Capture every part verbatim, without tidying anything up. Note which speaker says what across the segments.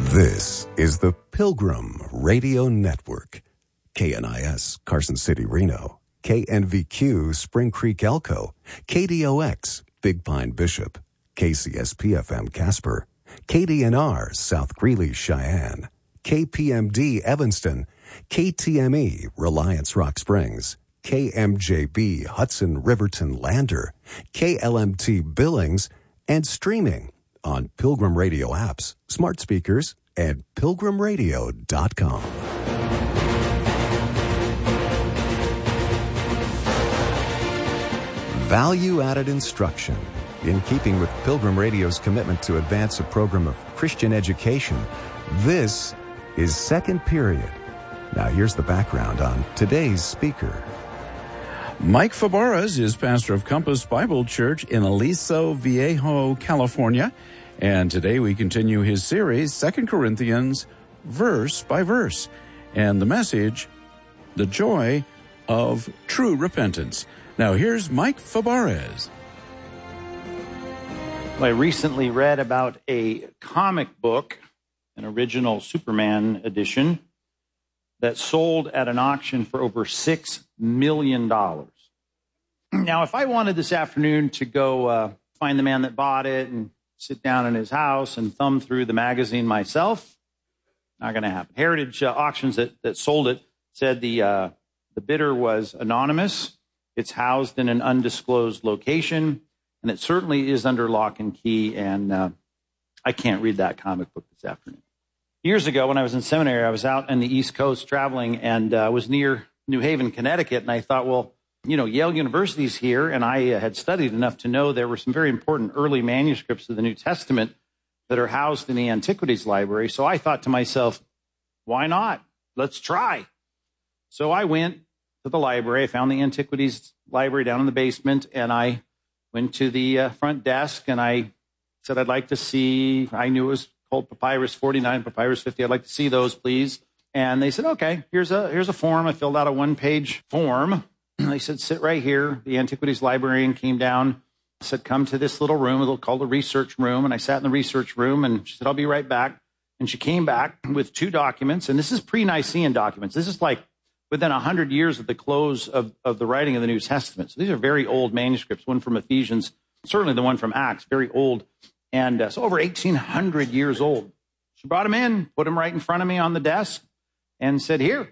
Speaker 1: This is the Pilgrim Radio Network. K N I S, Carson City, Reno. K N V Q, Spring Creek, Elko. K D O X, Big Pine, Bishop. K C S P F M, Casper. K D N R, South Greeley, Cheyenne. K P M D, Evanston. K T M E, Reliance, Rock Springs. K M J B, Hudson, Riverton, Lander. K L M T, Billings. And streaming on Pilgrim Radio apps, smart speakers, and pilgrim radio dot com. Value-added instruction. In keeping with Pilgrim Radio's commitment to advance a program of Christian education, this is Second Period. Now here's the background on today's speaker.
Speaker 2: Mike Fabarez is pastor of Compass Bible Church in Aliso Viejo, California. And today we continue his series, Second Corinthians, verse by verse. And the message, the joy of true repentance. Now here's Mike Fabarez.
Speaker 3: I recently read about a comic book, an original Superman edition, that sold at an auction for over six million dollars. Now, if I wanted this afternoon to go uh, find the man that bought it and sit down in his house and thumb through the magazine myself, not going to happen. Heritage uh, Auctions that, that sold it said the uh, the bidder was anonymous. It's housed in an undisclosed location, and it certainly is under lock and key, and uh, I can't read that comic book this afternoon. Years ago, when I was in seminary, I was out on the East Coast traveling and uh, was near New Haven, Connecticut, and I thought, well, you know, Yale University's here, and I uh, had studied enough to know there were some very important early manuscripts of the New Testament that are housed in the Antiquities Library. So I thought to myself, why not? Let's try. So I went to the library. I found the Antiquities Library down in the basement, and I went to the uh, front desk, and I said, I'd like to see, I knew it was called Papyrus forty-nine, Papyrus fifty. I'd like to see those, please. And they said, okay, here's a here's a form. I filled out a one-page form. They said, sit right here. The Antiquities librarian came down, said, come to this little room, a little called the research room. And I sat in the research room, and she said, I'll be right back. And she came back with two documents. And this is pre-Nicene documents. This is like within one hundred years of the close of, of the writing of the New Testament. So these are very old manuscripts, one from Ephesians, certainly the one from Acts, very old. And uh, so over eighteen hundred years old. She brought them in, put them right in front of me on the desk, and said, here.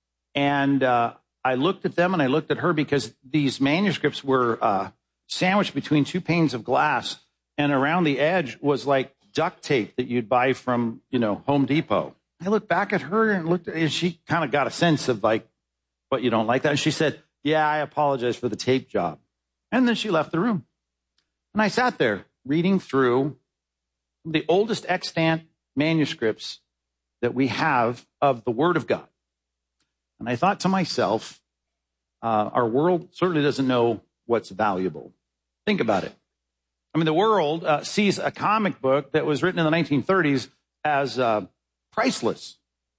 Speaker 3: And uh, I looked at them and I looked at her because these manuscripts were uh, sandwiched between two panes of glass, and around the edge was like duct tape that you'd buy from, you know, Home Depot. I looked back at her and looked at, and she kind of got a sense of like, what, you don't like that? And she said, yeah, I apologize for the tape job. And then she left the room. And I sat there reading through the oldest extant manuscripts that we have of the Word of God. And I thought to myself, uh, our world certainly doesn't know what's valuable. Think about it. I mean, the world uh, sees a comic book that was written in the nineteen thirties as uh, priceless.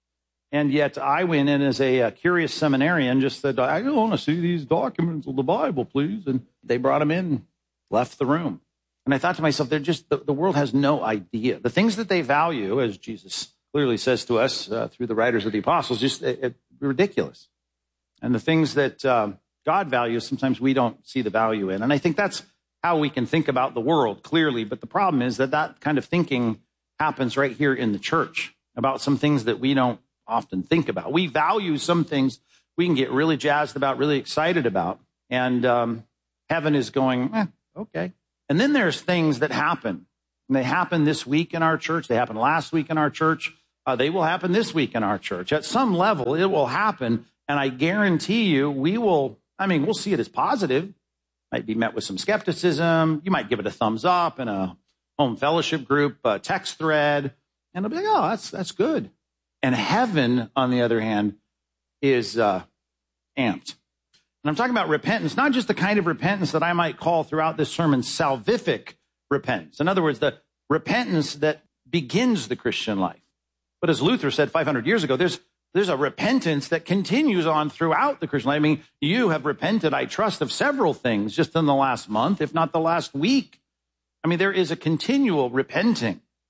Speaker 3: And yet I went in as a, a curious seminarian, just said, I want to see these documents of the Bible, please. And they brought them in, left the room. And I thought to myself, they're just, the, the world has no idea. The things that they value, as Jesus clearly says to us uh, through the writers of the apostles, just it, it, ridiculous. And the things that uh, God values, sometimes we don't see the value in. And I think that's how we can think about the world clearly. But the problem is that that kind of thinking happens right here in the church about some things that we don't often think about. We value some things we can get really jazzed about, really excited about. And um, heaven is going, eh, okay. And then there's things that happen. And they happen this week in our church. They happened last week in our church. Uh, they will happen this week in our church. At some level, it will happen. And I guarantee you, we will, I mean, we'll see it as positive. Might be met with some skepticism. You might give it a thumbs up in a home fellowship group, a text thread. And it'll be like, oh, that's, that's good. And heaven, on the other hand, is uh, amped. And I'm talking about repentance, not just the kind of repentance that I might call throughout this sermon salvific repentance. In other words, the repentance that begins the Christian life. But as Luther said five hundred years ago, there's there's a repentance that continues on throughout the Christian life. I mean, you have repented, I trust, of several things just in the last month, if not the last week. I mean, there is a continual repenting.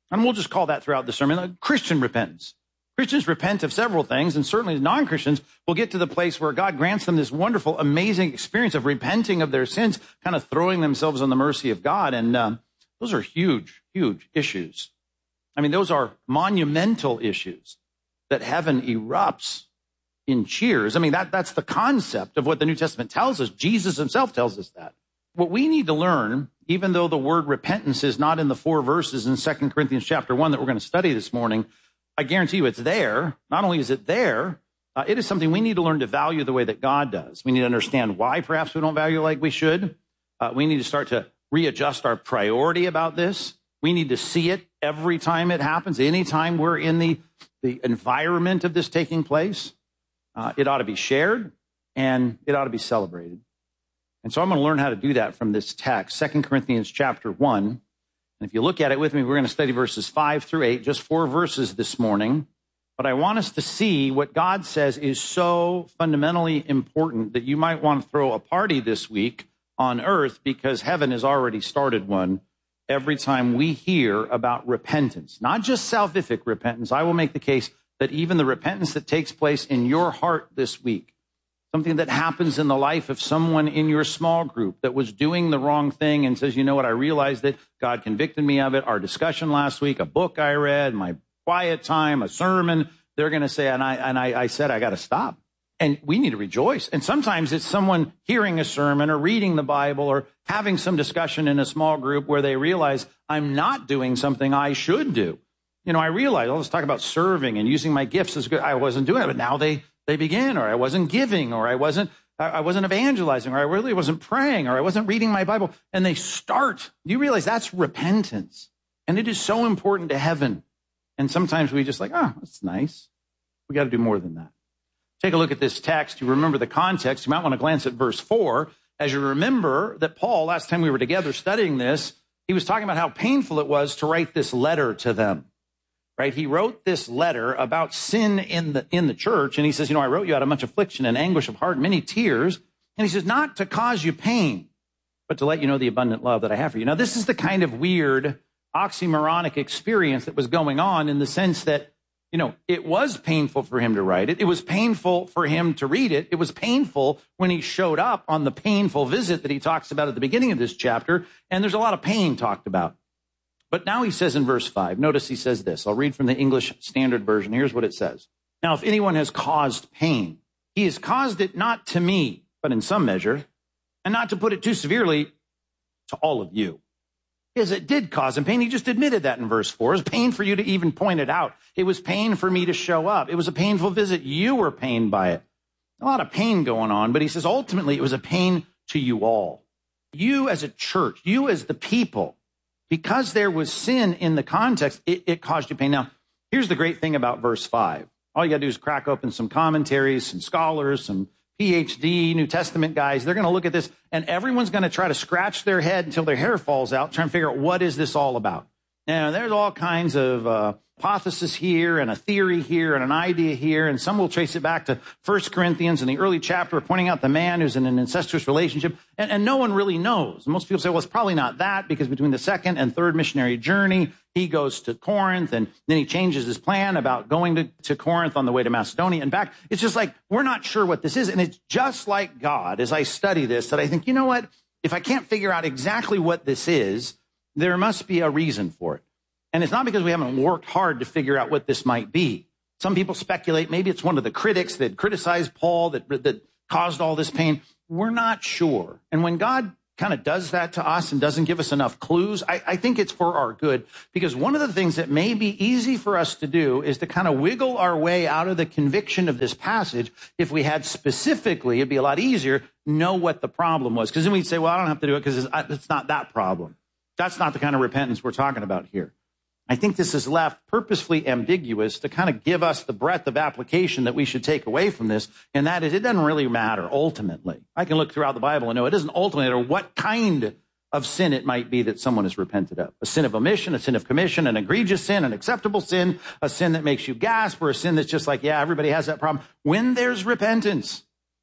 Speaker 3: And we'll just call that throughout the sermon, like Christian repentance. Christians repent of several things, and certainly non-Christians will get to the place where God grants them this wonderful, amazing experience of repenting of their sins, kind of throwing themselves on the mercy of God. And um, those are huge, huge issues. I mean, those are monumental issues that heaven erupts in cheers. I mean, that, that's the concept of what the New Testament tells us. Jesus himself tells us that. What we need to learn, even though the word repentance is not in the four verses in Second Corinthians chapter one that we're going to study this morning, I guarantee you it's there. Not only is it there, uh, it is something we need to learn to value the way that God does. We need to understand why perhaps we don't value like we should. Uh, we need to start to readjust our priority about this. We need to see it every time it happens, anytime we're in the, the environment of this taking place. Uh, it ought to be shared, and it ought to be celebrated. And so I'm going to learn how to do that from this text, Second Corinthians chapter one. And if you look at it with me, we're going to study verses five through eight, just four verses this morning. But I want us to see what God says is so fundamentally important that you might want to throw a party this week on earth, because heaven has already started one every time we hear about repentance. Not just salvific repentance. I will make the case that even the repentance that takes place in your heart this week, something that happens in the life of someone in your small group that was doing the wrong thing and says, you know what, I realized that God convicted me of it. Our discussion last week, a book I read, my quiet time, a sermon, they're going to say, and I, and I, I said, I got to stop. And we need to rejoice. And sometimes it's someone hearing a sermon or reading the Bible or having some discussion in a small group where they realize I'm not doing something I should do. You know, I realize, let's talk about serving and using my gifts as good. I wasn't doing it, but now they They begin, or I wasn't giving, or I wasn't, I wasn't evangelizing, or I really wasn't praying, or I wasn't reading my Bible. And they start. You realize that's repentance. And it is so important to heaven. And sometimes we just like, oh, that's nice. We got to do more than that. Take a look at this text. You remember the context. You might want to glance at verse four. As you remember that Paul, last time we were together studying this, he was talking about how painful it was to write this letter to them. Right? He wrote this letter about sin in the in the church, and he says, you know, I wrote you out of much affliction and anguish of heart, many tears. And he says, not to cause you pain, but to let you know the abundant love that I have for you. Now, this is the kind of weird oxymoronic experience that was going on, in the sense that, you know, it was painful for him to write it. It was painful for him to read it. It was painful when he showed up on the painful visit that he talks about at the beginning of this chapter. And there's a lot of pain talked about. But now he says in verse five, notice he says this. I'll read from the English Standard Version. Here's what it says. Now, if anyone has caused pain, he has caused it not to me, but in some measure, and not to put it too severely, to all of you. Because it did cause him pain. He just admitted that in verse four. It was pain for you to even point it out. It was pain for me to show up. It was a painful visit. You were pained by it. A lot of pain going on. But he says, ultimately, it was a pain to you all. You as a church, you as the people, because there was sin in the context, it, it caused you pain. Now, here's the great thing about verse five. All you got to do is crack open some commentaries, some scholars, some P H D, New Testament guys. They're going to look at this, and everyone's going to try to scratch their head until their hair falls out, trying to figure out what is this all about. Now, there's all kinds of uh, hypothesis here and a theory here and an idea here, and some will trace it back to First Corinthians in the early chapter, pointing out the man who's in an incestuous relationship, and, and no one really knows. Most people say, well, it's probably not that, because between the second and third missionary journey, he goes to Corinth, and then he changes his plan about going to, to Corinth on the way to Macedonia and back. It's just like, we're not sure what this is, and it's just like God, as I study this, that I think, you know what? If I can't figure out exactly what this is, there must be a reason for it. And it's not because we haven't worked hard to figure out what this might be. Some people speculate maybe it's one of the critics that criticized Paul that, that caused all this pain. We're not sure. And when God kind of does that to us and doesn't give us enough clues, I, I think it's for our good. Because one of the things that may be easy for us to do is to kind of wiggle our way out of the conviction of this passage. If we had specifically, it'd be a lot easier, know what the problem was. Because then we'd say, well, I don't have to do it because it's, it's not that problem. That's not the kind of repentance we're talking about here. I think this is left purposefully ambiguous to kind of give us the breadth of application that we should take away from this, and that is it doesn't really matter ultimately. I can look throughout the Bible and know it doesn't ultimately matter what kind of sin it might be that someone has repented of. A sin of omission, a sin of commission, an egregious sin, an acceptable sin, a sin that makes you gasp, or a sin that's just like, yeah, everybody has that problem. When there's repentance,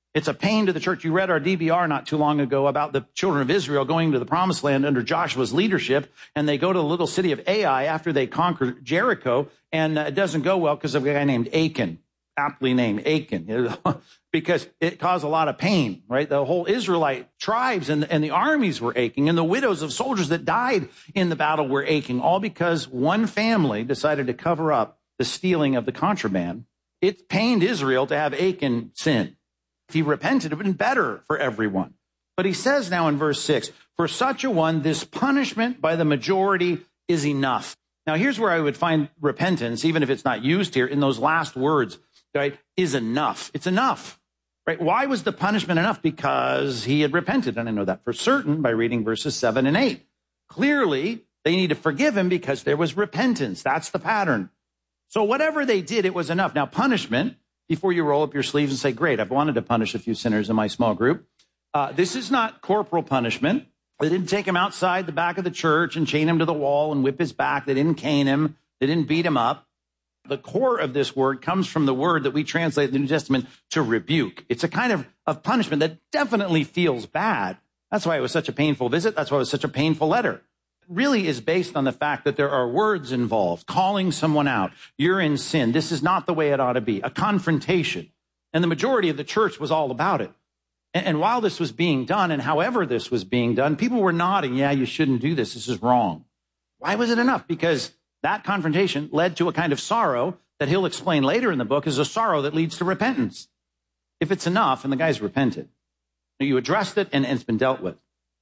Speaker 3: It's a pain to the church. You read our D B R not too long ago about the children of Israel going to the promised land under Joshua's leadership, and they go to the little city of Ai after they conquer Jericho, and uh, it doesn't go well because of a guy named Achan, aptly named Achan, because it caused a lot of pain, right? The whole Israelite tribes and, and the armies were aching, and the widows of soldiers that died in the battle were aching, all because one family decided to cover up the stealing of the contraband. It pained Israel to have Achan sin. If he repented, it would have been better for everyone. But he says now in verse six, for such a one, this punishment by the majority is enough. Now, here's where I would find repentance, even if it's not used here, in those last words, right, is enough. It's enough, right? Why was the punishment enough? Because he had repented. And I know that for certain by reading verses seven and eight. Clearly, they need to forgive him because there was repentance. That's the pattern. So whatever they did, it was enough. Now, punishment, before you roll up your sleeves and say, great, I've wanted to punish a few sinners in my small group. Uh, this is not corporal punishment. They didn't take him outside the back of the church and chain him to the wall and whip his back. They didn't cane him. They didn't beat him up. The core of this word comes from the word that we translate in the New Testament to rebuke. It's a kind of, of punishment that definitely feels bad. That's why it was such a painful visit. That's why it was such a painful letter. Really is based on the fact that there are words involved, calling someone out. You're in sin. This is not the way it ought to be. A confrontation. And the majority of the church was all about it. And, and while this was being done, and however this was being done, people were nodding, yeah, you shouldn't do this. This is wrong. Why was it enough? Because that confrontation led to a kind of sorrow that he'll explain later in the book is a sorrow that leads to repentance. If it's enough, and the guy's repented, you addressed it and, and it's been dealt with.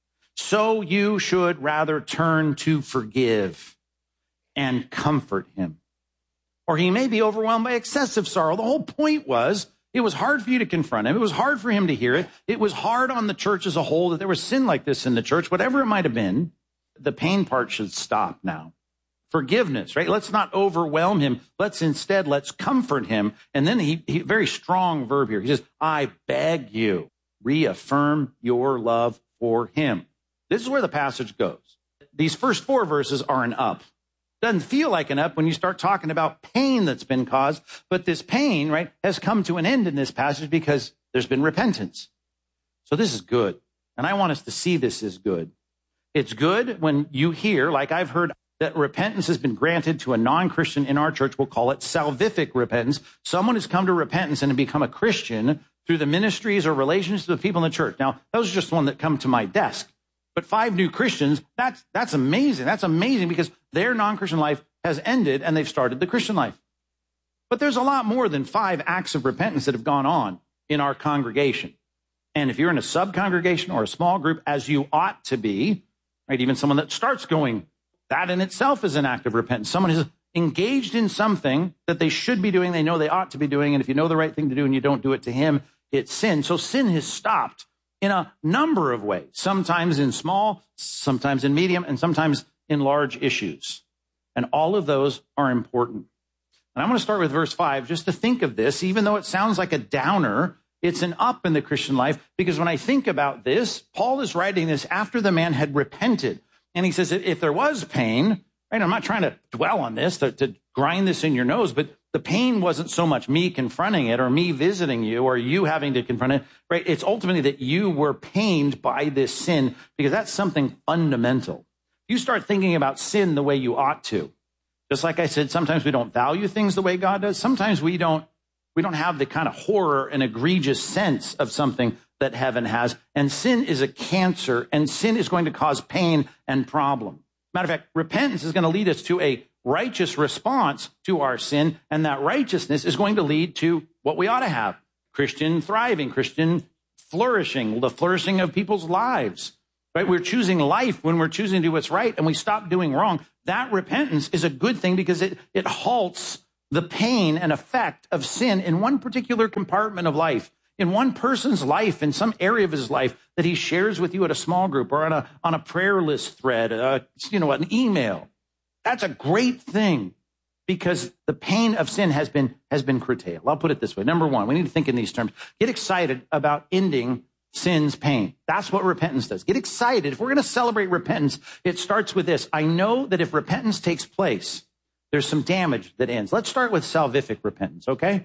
Speaker 3: So you should rather turn to forgive and comfort him. Or he may be overwhelmed by excessive sorrow. The whole point was it was hard for you to confront him. It was hard for him to hear it. It was hard on the church as a whole that there was sin like this in the church, whatever it might have been. The pain part should stop now. Forgiveness, right? Let's not overwhelm him. Let's instead, let's comfort him. And then he, he very strong verb here. He says, I beg you, reaffirm your love for him. This is where the passage goes. These first four verses are an up. Doesn't feel like an up when you start talking about pain that's been caused, but this pain, right, has come to an end in this passage because there's been repentance. So this is good. And I want us to see this as good. It's good when you hear, like I've heard, that repentance has been granted to a non-Christian in our church. We'll call it salvific repentance. Someone has come to repentance and become a Christian through the ministries or relationships with people in the church. Now, those are just one that come to my desk. But five new Christians, that's, that's amazing. That's amazing because their non-Christian life has ended and they've started the Christian life. But there's a lot more than five acts of repentance that have gone on in our congregation. And if you're in a sub-congregation or a small group, as you ought to be, right, even someone that starts going, that in itself is an act of repentance. Someone who's engaged in something that they should be doing, they know they ought to be doing, and if you know the right thing to do and you don't do it to him, it's sin. So sin has stopped in a number of ways, sometimes in small, sometimes in medium, and sometimes in large issues. And all of those are important. And I'm going to start with verse five, just to think of this, even though it sounds like a downer, it's an up in the Christian life, because when I think about this, Paul is writing this after the man had repented. And he says that if there was pain, right, I'm not trying to dwell on this, to, to grind this in your nose, but the pain wasn't so much me confronting it or me visiting you or you having to confront it, right? It's ultimately that you were pained by this sin because that's something fundamental. You start thinking about sin the way you ought to. Just like I said, sometimes we don't value things the way God does. Sometimes we don't, we don't have the kind of horror and egregious sense of something that heaven has. And sin is a cancer, and sin is going to cause pain and problem. Matter of fact, repentance is going to lead us to a righteous response to our sin, and that righteousness is going to lead to what we ought to have: Christian thriving, Christian flourishing, the flourishing of people's lives. Right? We're choosing life when we're choosing to do what's right, and we stop doing wrong. That repentance is a good thing because it, it halts the pain and effect of sin in one particular compartment of life, in one person's life, in some area of his life that he shares with you at a small group or on a, on a prayer list thread, uh, you know, an email. That's a great thing because the pain of sin has been, has been curtailed. I'll put it this way. Number one, we need to think in these terms. Get excited about ending sin's pain. That's what repentance does. Get excited. If we're going to celebrate repentance, it starts with this. I know that if repentance takes place, there's some damage that ends. Let's start with salvific repentance, okay?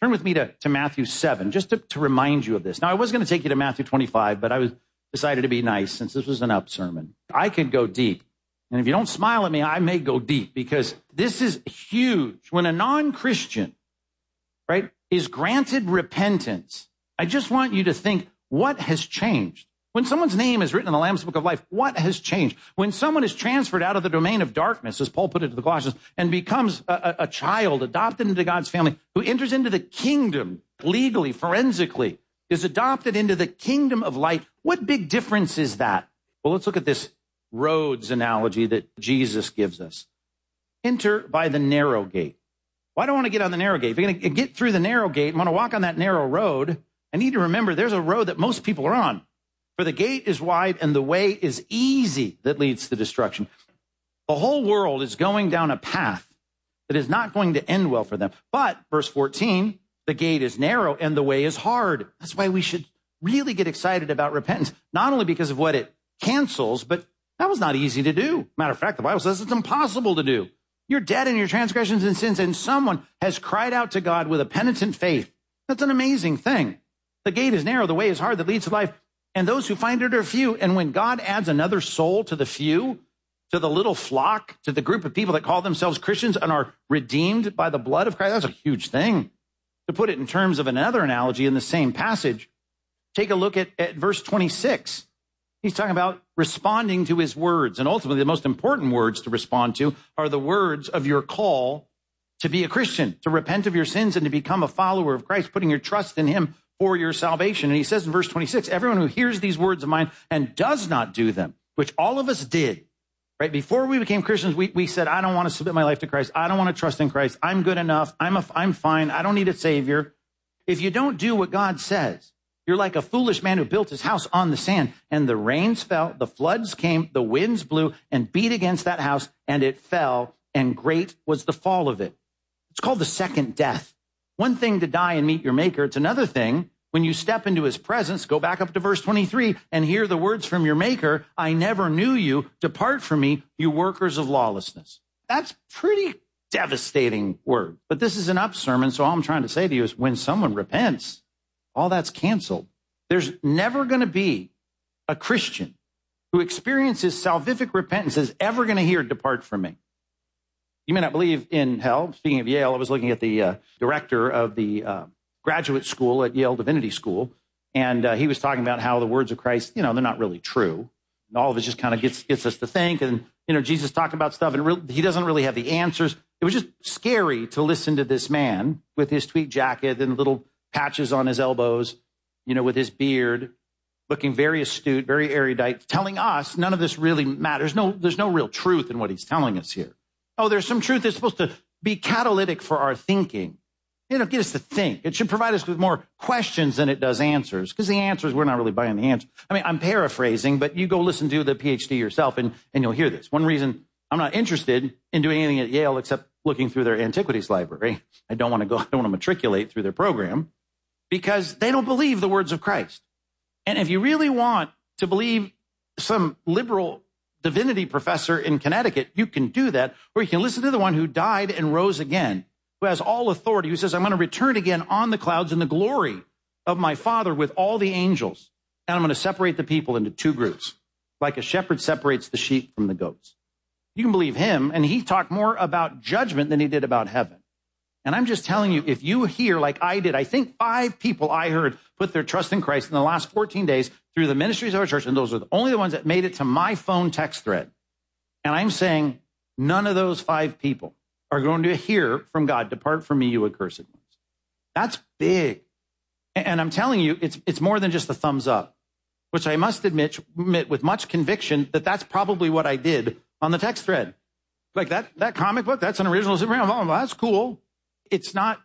Speaker 3: Turn with me to, to Matthew seven, just to, to remind you of this. Now, I was going to take you to Matthew twenty-five, but I was decided to be nice since this was an up sermon. I could go deep. And if you don't smile at me, I may go deep because this is huge. When a non-Christian, right, is granted repentance, I just want you to think, what has changed? When someone's name is written in the Lamb's Book of Life, what has changed? When someone is transferred out of the domain of darkness, as Paul put it to the Colossians, and becomes a, a, a child adopted into God's family, who enters into the kingdom legally, forensically, is adopted into the kingdom of light, what big difference is that? Well, let's look at this roads analogy that Jesus gives us. Enter by the narrow gate. Well, I don't want to get on the narrow gate. If you're going to get through the narrow gate and want to walk on that narrow road, I need to remember there's a road that most people are on. For the gate is wide and the way is easy that leads to destruction. The whole world is going down a path that is not going to end well for them. But, verse fourteen, the gate is narrow and the way is hard. That's why we should really get excited about repentance, not only because of what it cancels, but that was not easy to do. Matter of fact, the Bible says it's impossible to do. You're dead in your transgressions and sins, and someone has cried out to God with a penitent faith. That's an amazing thing. The gate is narrow, the way is hard that leads to life, and those who find it are few. And when God adds another soul to the few, to the little flock, to the group of people that call themselves Christians and are redeemed by the blood of Christ, that's a huge thing. To put it in terms of another analogy in the same passage, take a look at, at verse twenty-six. He's talking about responding to his words. And ultimately, the most important words to respond to are the words of your call to be a Christian, to repent of your sins and to become a follower of Christ, putting your trust in him for your salvation. And he says in verse twenty-six, everyone who hears these words of mine and does not do them, which all of us did, right? Before we became Christians, we, we said, I don't want to submit my life to Christ. I don't want to trust in Christ. I'm good enough. I'm, a, I'm fine. I don't need a savior. If you don't do what God says, you're like a foolish man who built his house on the sand, and the rains fell, the floods came, the winds blew and beat against that house, and it fell, and great was the fall of it. It's called the second death. One thing to die and meet your maker. It's another thing when you step into his presence, go back up to verse twenty-three and hear the words from your maker. I never knew you. Depart from me, you workers of lawlessness. That's pretty devastating word. But this is an up sermon. So all I'm trying to say to you is when someone repents, all that's canceled. There's never going to be a Christian who experiences salvific repentance is ever going to hear, depart from me. You may not believe in hell. Speaking of Yale, I was looking at the uh, director of the uh, graduate school at Yale Divinity School, and uh, he was talking about how the words of Christ, you know, they're not really true. And all of it just kind of gets gets us to think. And, you know, Jesus talked about stuff, and re- he doesn't really have the answers. It was just scary to listen to this man with his tweed jacket and little patches on his elbows, you know, with his beard, looking very astute, very erudite, telling us none of this really matters. No, there's no real truth in what he's telling us here. Oh, there's some truth that's supposed to be catalytic for our thinking. You know, get us to think. It should provide us with more questions than it does answers, because the answers, we're not really buying the answer. I mean, I'm paraphrasing, but you go listen to the P H D yourself, and, and you'll hear this. One reason I'm not interested in doing anything at Yale except looking through their antiquities library. I don't want to go, I don't want to matriculate through their program, because they don't believe the words of Christ. And if you really want to believe some liberal divinity professor in Connecticut, you can do that, or you can listen to the one who died and rose again, who has all authority, who says, I'm going to return again on the clouds in the glory of my Father with all the angels, and I'm going to separate the people into two groups, like a shepherd separates the sheep from the goats. You can believe him, and he talked more about judgment than he did about heaven. And I'm just telling you, if you hear, like I did, I think five people I heard put their trust in Christ in the last fourteen days through the ministries of our church, and those are the only the ones that made it to my phone text thread. And I'm saying none of those five people are going to hear from God, depart from me, you accursed ones. That's big. And I'm telling you, it's it's more than just a thumbs up, which I must admit, admit with much conviction that that's probably what I did on the text thread. Like that, that comic book, that's an original Superman. Oh, that's cool. It's not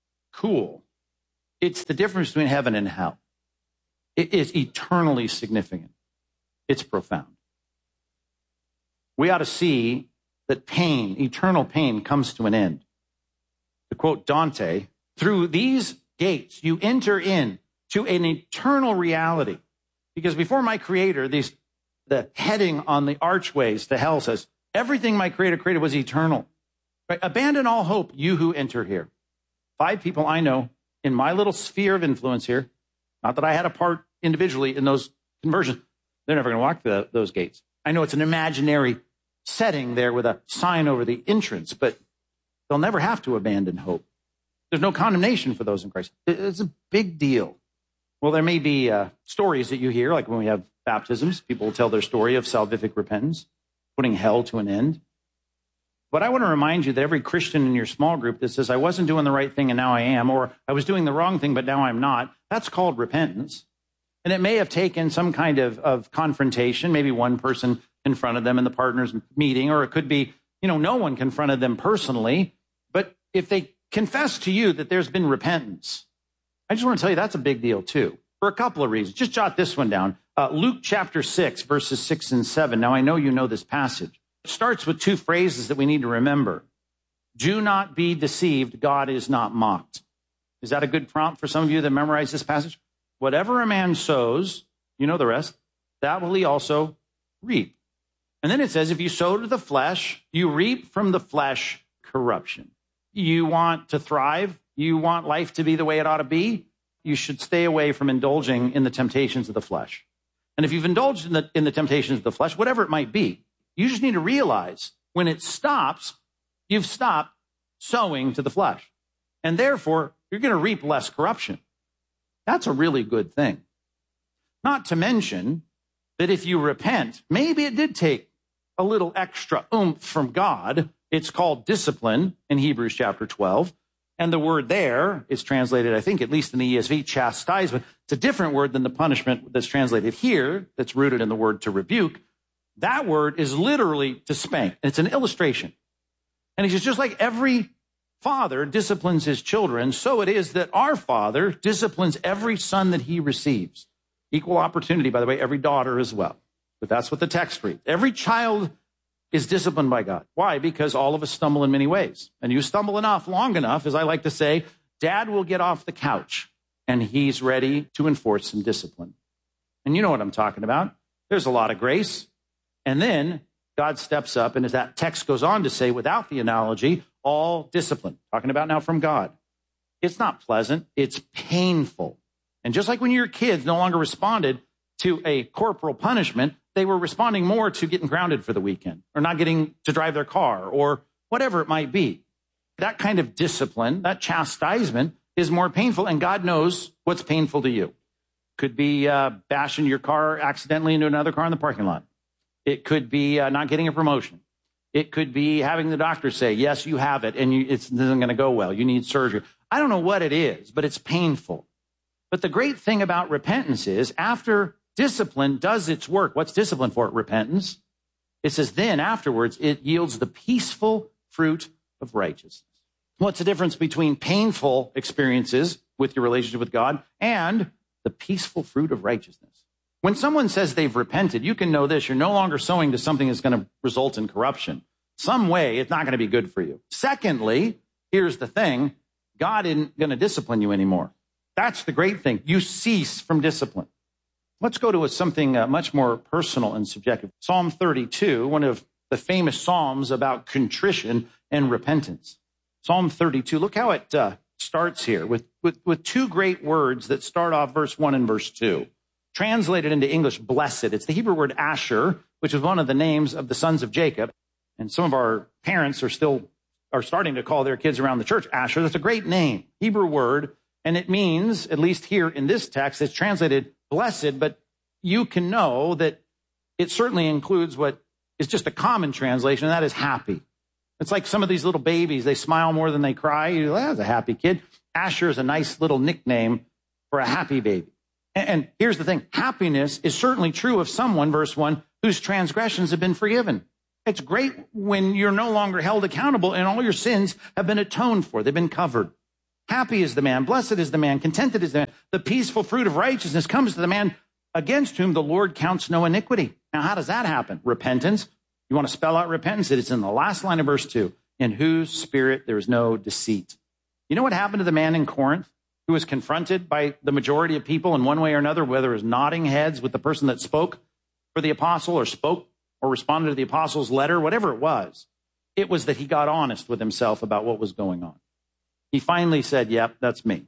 Speaker 3: cool. It's the difference between heaven and hell. It is eternally significant. It's profound. We ought to see that pain, eternal pain, comes to an end. To quote Dante, through these gates you enter in to an eternal reality. Because before my Creator, these the heading on the archways to hell says, everything my Creator created was eternal. Right? Abandon all hope, you who enter here. Five people I know in my little sphere of influence here, not that I had a part individually in those conversions, they're never going to walk the, those gates. I know it's an imaginary setting there with a sign over the entrance, but they'll never have to abandon hope. There's no condemnation for those in Christ. It's a big deal. Well, there may be uh, stories that you hear, like when we have baptisms, people will tell their story of salvific repentance, putting hell to an end. But I want to remind you that every Christian in your small group that says, I wasn't doing the right thing and now I am, or I was doing the wrong thing but now I'm not, that's called repentance. And it may have taken some kind of, of confrontation, maybe one person confronted them in the partners meeting, or it could be, you know, no one confronted them personally. But if they confess to you that there's been repentance, I just want to tell you that's a big deal too, for a couple of reasons. Just jot this one down. Uh, Luke chapter six, verses six and seven. Now, I know you know this passage. It starts with two phrases that we need to remember. Do not be deceived. God is not mocked. Is that a good prompt for some of you that memorize this passage? Whatever a man sows, you know the rest, that will he also reap. And then it says, if you sow to the flesh, you reap from the flesh corruption. You want to thrive? You want life to be the way it ought to be? You should stay away from indulging in the temptations of the flesh. And if you've indulged in the, in the temptations of the flesh, whatever it might be, you just need to realize when it stops, you've stopped sowing to the flesh. And therefore, you're going to reap less corruption. That's a really good thing. Not to mention that if you repent, maybe it did take a little extra oomph from God. It's called discipline in Hebrews chapter twelve. And the word there is translated, I think, at least in the E S V, chastisement. It's a different word than the punishment that's translated here, that's rooted in the word to rebuke. That word is literally to spank. It's an illustration. And he says, just like every father disciplines his children, so it is that our Father disciplines every son that he receives. Equal opportunity, by the way, every daughter as well. But that's what the text reads. Every child is disciplined by God. Why? Because all of us stumble in many ways. And you stumble enough, long enough, as I like to say, Dad will get off the couch and he's ready to enforce some discipline. And you know what I'm talking about. There's a lot of grace. And then God steps up, and as that text goes on to say, without the analogy, all discipline. Talking about now from God. It's not pleasant. It's painful. And just like when your kids no longer responded to a corporal punishment, they were responding more to getting grounded for the weekend or not getting to drive their car or whatever it might be. That kind of discipline, that chastisement is more painful, and God knows what's painful to you. Could be uh, bashing your car accidentally into another car in the parking lot. It could be uh, not getting a promotion. It could be having the doctor say, yes, you have it, and you, it's, it isn't going to go well. You need surgery. I don't know what it is, but it's painful. But the great thing about repentance is after discipline does its work, what's discipline for? Repentance. It says then afterwards, it yields the peaceful fruit of righteousness. What's the difference between painful experiences with your relationship with God and the peaceful fruit of righteousness? When someone says they've repented, you can know this. You're no longer sowing to something that's going to result in corruption. Some way, it's not going to be good for you. Secondly, here's the thing. God isn't going to discipline you anymore. That's the great thing. You cease from discipline. Let's go to a, something uh, much more personal and subjective. Psalm thirty-two, one of the famous psalms about contrition and repentance. Psalm thirty-two, look how it uh, starts here with, with, with two great words that start off verse one and verse two. Translated into English, blessed. It's the Hebrew word Asher, which is one of the names of the sons of Jacob. And some of our parents are still are starting to call their kids around the church Asher. That's a great name, Hebrew word. And it means, at least here in this text, it's translated blessed, but you can know that it certainly includes what is just a common translation, and that is happy. It's like some of these little babies, they smile more than they cry. You're like, that's a happy kid. Asher is a nice little nickname for a happy baby. And here's the thing. Happiness is certainly true of someone, verse one, whose transgressions have been forgiven. It's great when you're no longer held accountable and all your sins have been atoned for. They've been covered. Happy is the man, blessed is the man, contented is the man. The peaceful fruit of righteousness comes to the man against whom the Lord counts no iniquity. Now, how does that happen? Repentance. You want to spell out repentance? It's in the last line of verse two. In whose spirit there is no deceit. You know what happened to the man in Corinth who was confronted by the majority of people in one way or another, whether it was nodding heads with the person that spoke for the apostle or spoke or responded to the apostle's letter, whatever it was? It was that he got honest with himself about what was going on. He finally said, yep, that's me.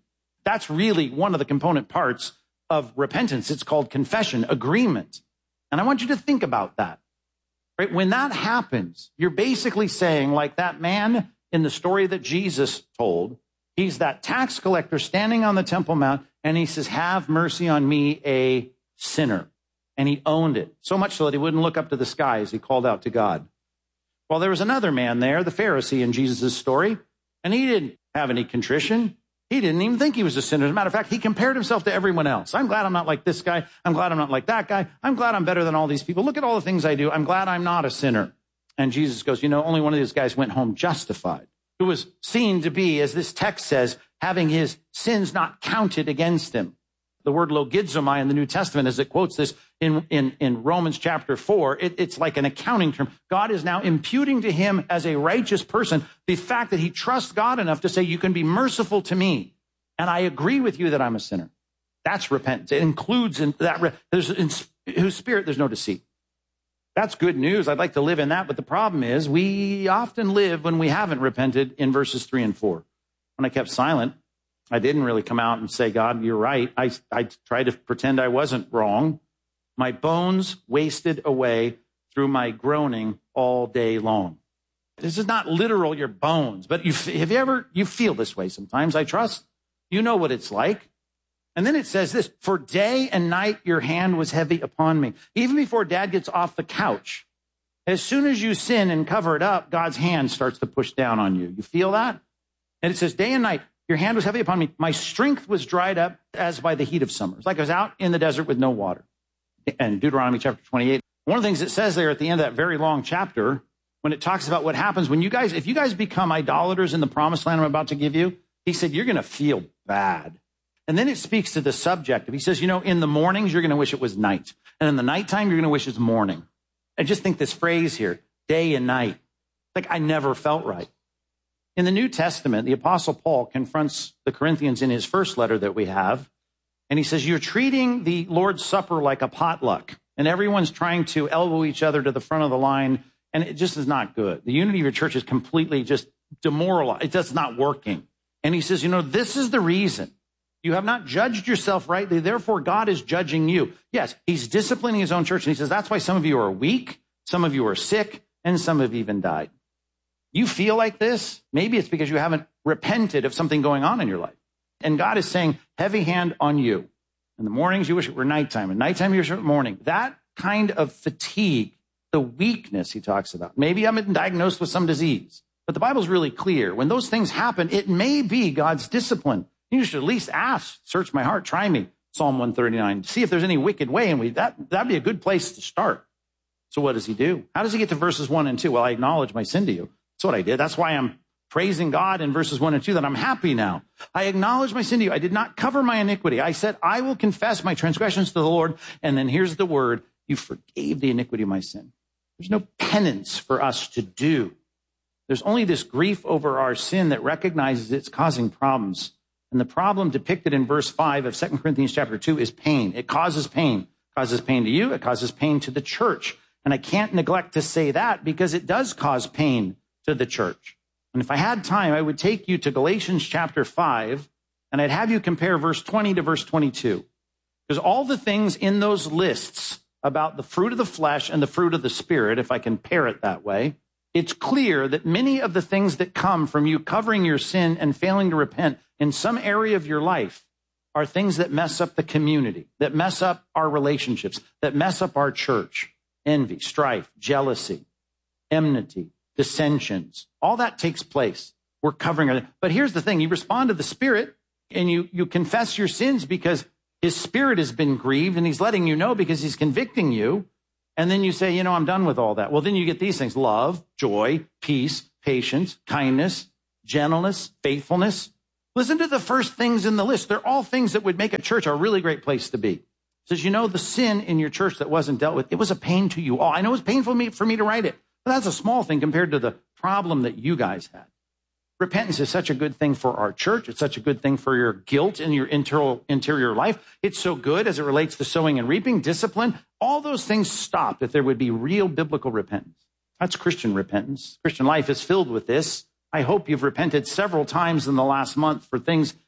Speaker 3: that's really one of the component parts of repentance. It's called confession, agreement. And I want you to think about that. Right? When that happens, you're basically saying, like that man in the story that Jesus told, he's that tax collector standing on the Temple Mount, and he says, have mercy on me, a sinner. And he owned it, so much so that he wouldn't look up to the sky as he called out to God. Well, there was another man there, the Pharisee in Jesus' story, and he didn't have any contrition. He didn't even think he was a sinner. As a matter of fact, he compared himself to everyone else. I'm glad I'm not like this guy. I'm glad I'm not like that guy. I'm glad I'm better than all these people. Look at all the things I do. I'm glad I'm not a sinner. And Jesus goes, you know, only one of these guys went home justified, who was seen to be, as this text says, having his sins not counted against him. The word logizomai in the New Testament, as it quotes this in, in, in Romans chapter four, it, it's like an accounting term. God is now imputing to him as a righteous person the fact that he trusts God enough to say, you can be merciful to me, and I agree with you that I'm a sinner. That's repentance. It includes in that, there's, in whose spirit there's no deceit. That's good news. I'd like to live in that, but the problem is we often live when we haven't repented in verses three and four. When I kept silent, I didn't really come out and say, God, you're right. I, I tried to pretend I wasn't wrong. My bones wasted away through my groaning all day long. This is not literal, your bones, but you, have you ever, you feel this way sometimes, I trust. You know what it's like. And then it says this, for day and night your hand was heavy upon me. Even before dad gets off the couch, as soon as you sin and cover it up, God's hand starts to push down on you. You feel that? And it says, day and night, your hand was heavy upon me. My strength was dried up as by the heat of summer. It's like I was out in the desert with no water. And Deuteronomy chapter twenty-eight. One of the things it says there at the end of that very long chapter, when it talks about what happens when you guys, if you guys become idolaters in the promised land I'm about to give you, he said, you're going to feel bad. And then it speaks to the subjective. He says, you know, in the mornings, you're going to wish it was night. And in the nighttime, you're going to wish it's morning. I just think this phrase here, day and night, like I never felt right. In the New Testament, the Apostle Paul confronts the Corinthians in his first letter that we have. And he says, you're treating the Lord's Supper like a potluck. And everyone's trying to elbow each other to the front of the line. And it just is not good. The unity of your church is completely just demoralized. It's just not working. And he says, you know, this is the reason. You have not judged yourself rightly. Therefore, God is judging you. Yes, he's disciplining his own church. And he says, that's why some of you are weak, some of you are sick, and some have even died. You feel like this? Maybe it's because you haven't repented of something going on in your life. And God is saying, heavy hand on you. In the mornings, you wish it were nighttime. And nighttime, you wish it were morning. That kind of fatigue, the weakness he talks about. Maybe I'm diagnosed with some disease. But the Bible's really clear. When those things happen, it may be God's discipline. You should at least ask, search my heart, try me, Psalm one thirty-nine. See if there's any wicked way in me. That, that'd be a good place to start. So what does he do? How does he get to verses one and two? Well, I acknowledge my sin to you. That's what I did. That's why I'm praising God in verses one and two, that I'm happy now. I acknowledge my sin to you. I did not cover my iniquity. I said, I will confess my transgressions to the Lord. And then here's the word, you forgave the iniquity of my sin. There's no penance for us to do. There's only this grief over our sin that recognizes it's causing problems. And the problem depicted in verse five of Second Corinthians chapter two is pain. It causes pain. It causes pain to you. It causes pain to the church. And I can't neglect to say that because it does cause pain to the church. And if I had time, I would take you to Galatians chapter five, and I'd have you compare verse twenty to verse twenty-two. Because all the things in those lists about the fruit of the flesh and the fruit of the spirit, if I can pair it that way, it's clear that many of the things that come from you covering your sin and failing to repent in some area of your life are things that mess up the community, that mess up our relationships, that mess up our church. Envy, strife, jealousy, enmity, dissensions, all that takes place. We're covering it. But here's the thing. You respond to the Spirit and you, you confess your sins because his Spirit has been grieved and he's letting you know because he's convicting you. And then you say, you know, I'm done with all that. Well, then you get these things: love, joy, peace, patience, kindness, gentleness, faithfulness. Listen to the first things in the list. They're all things that would make a church a really great place to be. It says, you know, the sin in your church that wasn't dealt with, it was a pain to you all. I know it was painful for me, for me to write it. But that's a small thing compared to the problem that you guys had. Repentance is such a good thing for our church. It's such a good thing for your guilt in your interior, interior life. It's so good as it relates to sowing and reaping, discipline. All those things stop if there would be real biblical repentance. That's Christian repentance. Christian life is filled with this. I hope you've repented several times in the last month for things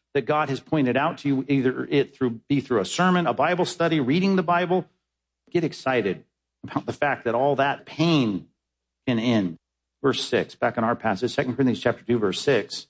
Speaker 3: that God has pointed out to you, either it through be through a sermon, a Bible study, reading the Bible. Get excited about the fact that all that pain can end. Verse six, back in our passage, Second Corinthians chapter two, verse six,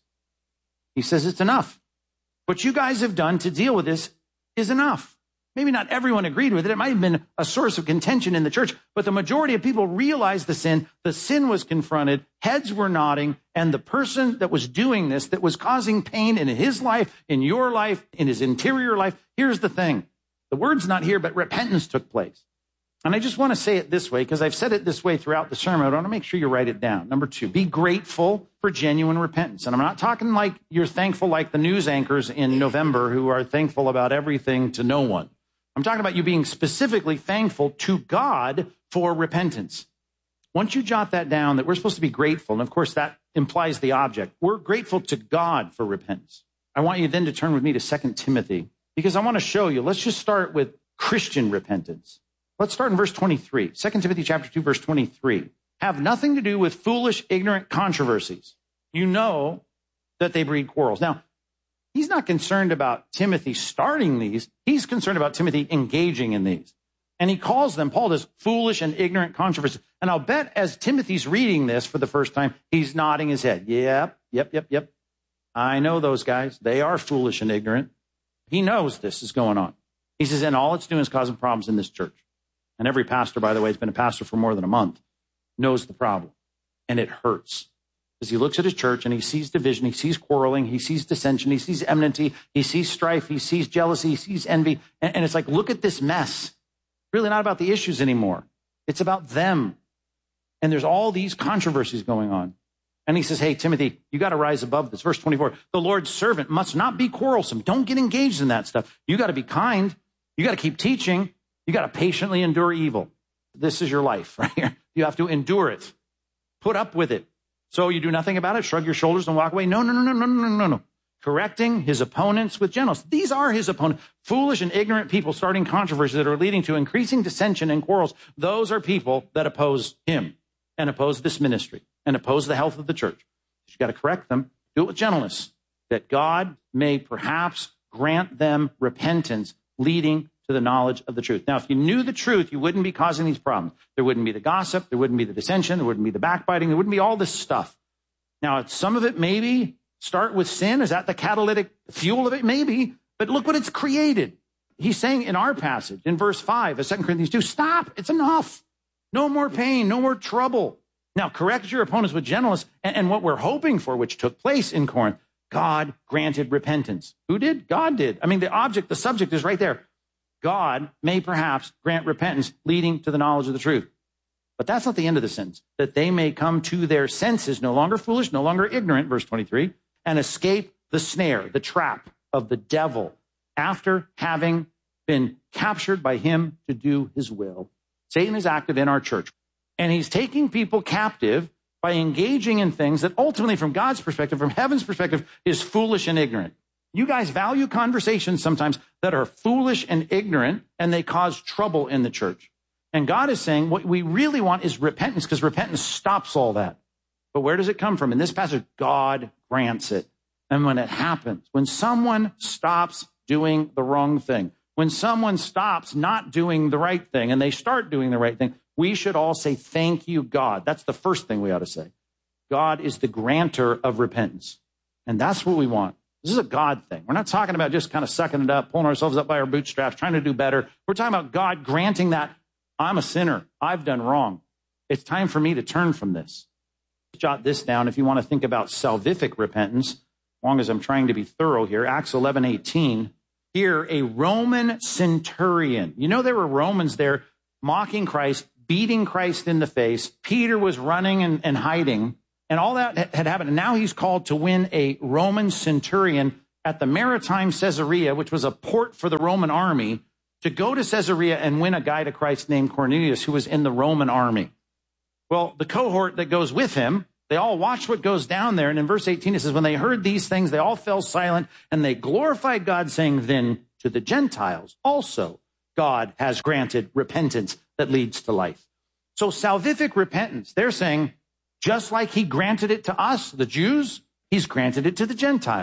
Speaker 3: he says it's enough. What you guys have done to deal with this is enough. Maybe not everyone agreed with it. It might have been a source of contention in the church, but the majority of people realized the sin. The sin was confronted, heads were nodding, and the person that was doing this, that was causing pain in his life, in your life, in his interior life, here's the thing. The word's not here, but repentance took place. And I just want to say it this way, because I've said it this way throughout the sermon. I want to make sure you write it down. Number two, be grateful for genuine repentance. And I'm not talking like you're thankful like the news anchors in November who are thankful about everything to no one. I'm talking about you being specifically thankful to God for repentance. Once you jot that down, that we're supposed to be grateful, and of course that implies the object. We're grateful to God for repentance. I want you then to turn with me to Second Timothy, because I want to show you. Let's just start with Christian repentance. Let's start in verse twenty-three. Second Timothy chapter two, verse twenty-three. Have nothing to do with foolish, ignorant controversies. You know that they breed quarrels. Now, he's not concerned about Timothy starting these. He's concerned about Timothy engaging in these. And he calls them, Paul does, foolish and ignorant controversies. And I'll bet as Timothy's reading this for the first time, he's nodding his head. Yep, yep, yep, yep. I know those guys. They are foolish and ignorant. He knows this is going on. He says, and all it's doing is causing problems in this church. And every pastor, by the way, has been a pastor for more than a month, knows the problem. And it hurts. Because he looks at his church and he sees division, he sees quarreling, he sees dissension, he sees enmity, he sees strife, he sees jealousy, he sees envy. And, and it's like, look at this mess. Really not about the issues anymore. It's about them. And there's all these controversies going on. And he says, hey, Timothy, you got to rise above this. Verse twenty-four, the Lord's servant must not be quarrelsome. Don't get engaged in that stuff. You got to be kind. You got to keep teaching. You got to patiently endure evil. This is your life right here. You have to endure it. Put up with it. So you do nothing about it, shrug your shoulders and walk away. No, no, no, no, no, no, no, no. Correcting his opponents with gentleness. These are his opponents. Foolish and ignorant people starting controversies that are leading to increasing dissension and quarrels. Those are people that oppose him and oppose this ministry and oppose the health of the church. You got to correct them. Do it with gentleness, that God may perhaps grant them repentance leading to the knowledge of the truth. Now, if you knew the truth, you wouldn't be causing these problems. There wouldn't be the gossip. There wouldn't be the dissension. There wouldn't be the backbiting. There wouldn't be all this stuff. Now, some of it maybe start with sin. Is that the catalytic fuel of it? Maybe. But look what it's created. He's saying in our passage, in verse five of Second Corinthians two, stop. It's enough. No more pain. No more trouble. Now, correct your opponents with gentleness. And, and what we're hoping for, which took place in Corinth, God granted repentance. Who did? God did. I mean, the object, the subject is right there. God may perhaps grant repentance leading to the knowledge of the truth. But that's not the end of the sentence. That they may come to their senses, no longer foolish, no longer ignorant, verse twenty-three, and escape the snare, the trap of the devil after having been captured by him to do his will. Satan is active in our church, and he's taking people captive by engaging in things that ultimately, from God's perspective, from heaven's perspective, is foolish and ignorant. You guys value conversations sometimes that are foolish and ignorant, and they cause trouble in the church. And God is saying what we really want is repentance, because repentance stops all that. But where does it come from? In this passage, God grants it. And when it happens, when someone stops doing the wrong thing, when someone stops not doing the right thing and they start doing the right thing, we should all say, thank you, God. That's the first thing we ought to say. God is the grantor of repentance. And that's what we want. This is a God thing. We're not talking about just kind of sucking it up, pulling ourselves up by our bootstraps, trying to do better. We're talking about God granting that I'm a sinner. I've done wrong. It's time for me to turn from this. Jot this down if you want to think about salvific repentance, as long as I'm trying to be thorough here. Acts eleven eighteen. Here, a Roman centurion. You know, there were Romans there mocking Christ, beating Christ in the face. Peter was running and, and hiding. And all that had happened. And now he's called to win a Roman centurion at the maritime Caesarea, which was a port for the Roman army, to go to Caesarea and win a guy to Christ named Cornelius, who was in the Roman army. Well, the cohort that goes with him, they all watch what goes down there. And in verse eighteen, it says, when they heard these things, they all fell silent and they glorified God, saying, then to the Gentiles also God has granted repentance that leads to life. So salvific repentance, they're saying, just like he granted it to us, the Jews, he's granted it to the Gentiles.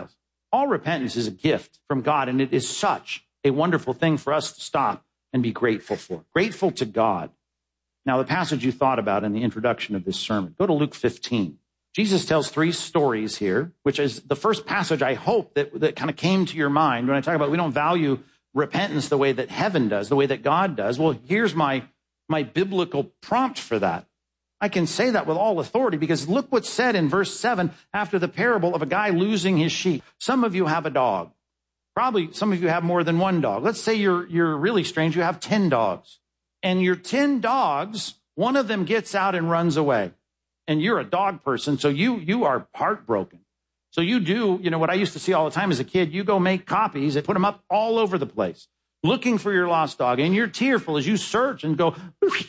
Speaker 3: All repentance is a gift from God, and it is such a wonderful thing for us to stop and be grateful for. Grateful to God. Now, the passage you thought about in the introduction of this sermon, go to Luke fifteen. Jesus tells three stories here, which is the first passage I hope that, that kind of came to your mind when I talk about we don't value repentance the way that heaven does, the way that God does. Well, here's my, my biblical prompt for that. I can say that with all authority because look what's said in verse seven after the parable of a guy losing his sheep. Some of you have a dog. Probably some of you have more than one dog. Let's say you're, you're really strange. You have ten dogs. And your ten dogs, one of them gets out and runs away. And you're a dog person, so you you are heartbroken. So you do, you know, what I used to see all the time as a kid, you go make copies and put them up all over the place, looking for your lost dog. And you're tearful as you search and go,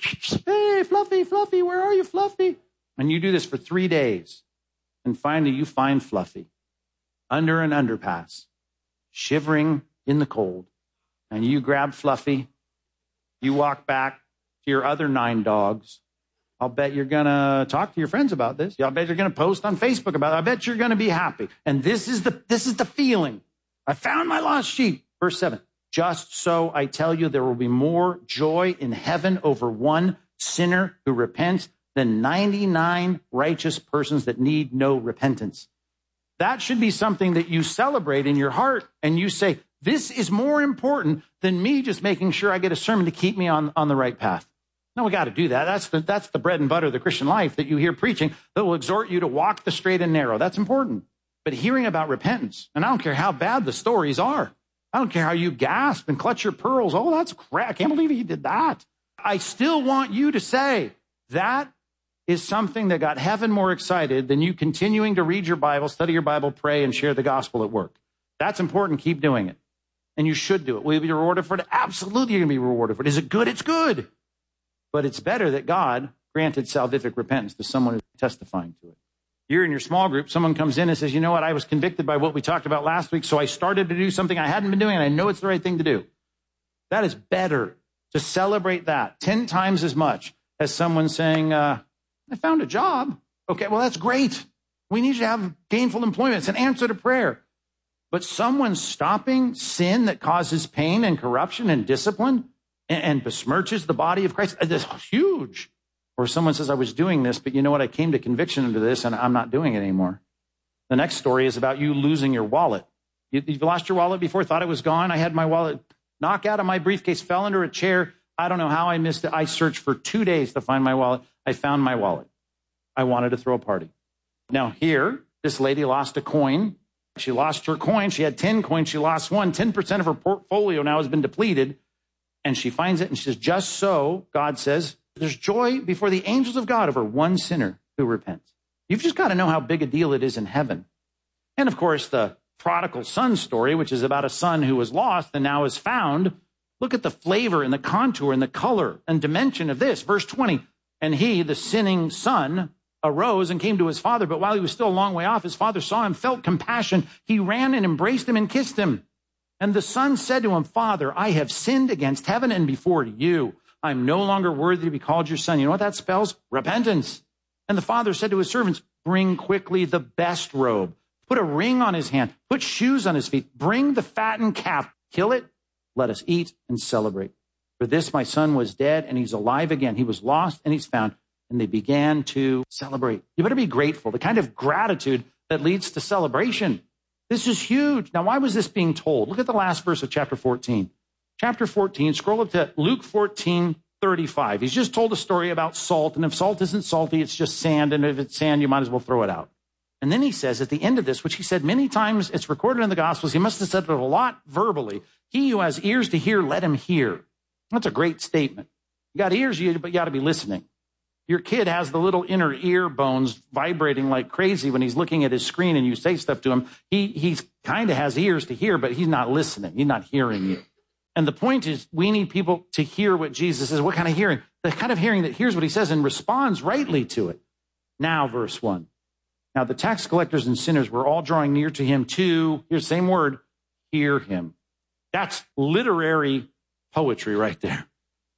Speaker 3: hey, Fluffy, Fluffy, where are you, Fluffy? And you do this for three days. And finally you find Fluffy under an underpass, shivering in the cold. And you grab Fluffy. You walk back to your other nine dogs. I'll bet you're going to talk to your friends about this. I'll bet you're going to post on Facebook about it. I bet you're going to be happy. And this is the, this is the feeling. I found my lost sheep. Verse seven. Just so I tell you, there will be more joy in heaven over one sinner who repents than ninety-nine righteous persons that need no repentance. That should be something that you celebrate in your heart. And you say, this is more important than me just making sure I get a sermon to keep me on, on the right path. No, we got to do that. That's the, that's the bread and butter of the Christian life that you hear preaching that will exhort you to walk the straight and narrow. That's important. But hearing about repentance, and I don't care how bad the stories are. I don't care how you gasp and clutch your pearls. Oh, that's crap. I can't believe he did that. I still want you to say that is something that got heaven more excited than you continuing to read your Bible, study your Bible, pray, and share the gospel at work. That's important. Keep doing it. And you should do it. Will you be rewarded for it? Absolutely, you're going to be rewarded for it. Is it good? It's good. But it's better that God granted salvific repentance to someone who's testifying to it. You're in your small group. Someone comes in and says, you know what? I was convicted by what we talked about last week, so I started to do something I hadn't been doing, and I know it's the right thing to do. That is better to celebrate that ten times as much as someone saying, uh, I found a job. Okay, well, that's great. We need you to have gainful employment. It's an answer to prayer. But someone stopping sin that causes pain and corruption and discipline and, and besmirches the body of Christ, that's huge. Or someone says, I was doing this, but you know what? I came to conviction into this and I'm not doing it anymore. The next story is about you losing your wallet. You, you've lost your wallet before, thought it was gone. I had my wallet knock out of my briefcase, fell under a chair. I don't know how I missed it. I searched for two days to find my wallet. I found my wallet. I wanted to throw a party. Now here, this lady lost a coin. She lost her coin. She had ten coins. She lost one. ten percent of her portfolio now has been depleted. And she finds it and she says, just so, God says, there's joy before the angels of God over one sinner who repents. You've just got to know how big a deal it is in heaven. And of course, the prodigal son story, which is about a son who was lost and now is found. Look at the flavor and the contour and the color and dimension of this. Verse twenty, and he, the sinning son, arose and came to his father. But while he was still a long way off, his father saw him, felt compassion. He ran and embraced him and kissed him. And the son said to him, Father, I have sinned against heaven and before you. I'm no longer worthy to be called your son. You know what that spells? Repentance. And the father said to his servants, bring quickly the best robe, put a ring on his hand, put shoes on his feet, bring the fattened calf, kill it, let us eat and celebrate. For this my son was dead and he's alive again. He was lost and he's found. And they began to celebrate. You better be grateful. The kind of gratitude that leads to celebration. This is huge. Now, why was this being told? Look at the last verse of chapter fourteen. Chapter fourteen, scroll up to Luke fourteen thirty-five. He's just told a story about salt. And if salt isn't salty, it's just sand. And if it's sand, you might as well throw it out. And then he says at the end of this, which he said many times, it's recorded in the Gospels. He must have said it a lot verbally. He who has ears to hear, let him hear. That's a great statement. You got ears, you, but you got to be listening. Your kid has the little inner ear bones vibrating like crazy when he's looking at his screen and you say stuff to him. He he's kind of has ears to hear, but he's not listening. He's not hearing you. And the point is, we need people to hear what Jesus says. What kind of hearing? The kind of hearing that hears what he says and responds rightly to it. Now, verse one. Now, the tax collectors and sinners were all drawing near to him to, here's the same word, hear him. That's literary poetry right there.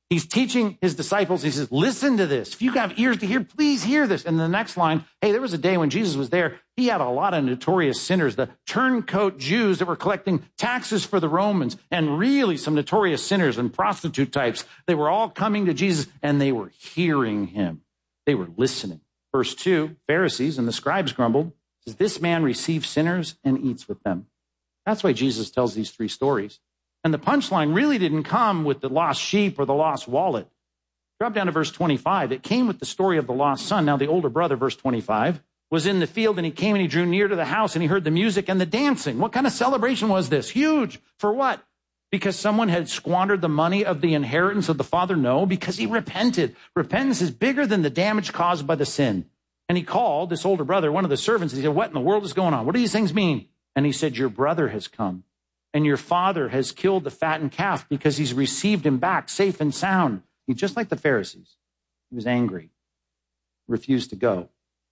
Speaker 3: He's teaching his disciples. He says, listen to this. If you have ears to hear, please hear this. And the next line, hey, there was a day when Jesus was there. He had a lot of notorious sinners, the turncoat Jews that were collecting taxes for the Romans, and really some notorious sinners and prostitute types. They were all coming to Jesus, and they were hearing him. They were listening. Verse two, Pharisees and the scribes grumbled. Says, this man receives sinners and eats with them. That's why Jesus tells these three stories. And the punchline really didn't come with the lost sheep or the lost wallet. Drop down to verse twenty-five. It came with the story of the lost son. Now the older brother, verse twenty-five, was in the field, and he came and he drew near to the house, and he heard the music and the dancing. What kind of celebration was this? Huge. For what? Because someone had squandered the money of the inheritance of the father? No, because he repented. Repentance is bigger than the damage caused by the sin. And he called this older brother, one of the servants, and he said, what in the world is going on? What do these things mean? And he said, your brother has come. And your father has killed the fattened calf because he's received him back safe and sound. He, just like the Pharisees, he was angry, refused to go.